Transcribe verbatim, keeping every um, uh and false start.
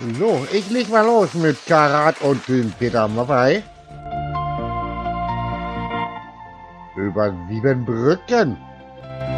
So, ich leg mal los mit Karat und dem Peter Maffei. Über sieben Brücken.